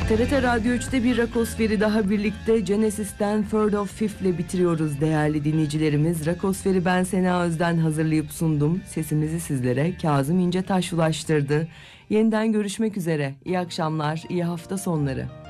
TRT Radyo 3'te bir Rakosferi daha birlikte Genesis'ten Third of Fifth ile bitiriyoruz değerli dinleyicilerimiz. Rakosferi ben Sena Özden hazırlayıp sundum. Sesimizi sizlere Kazım İncetaş ulaştırdı. Yeniden görüşmek üzere. İyi akşamlar, iyi hafta sonları.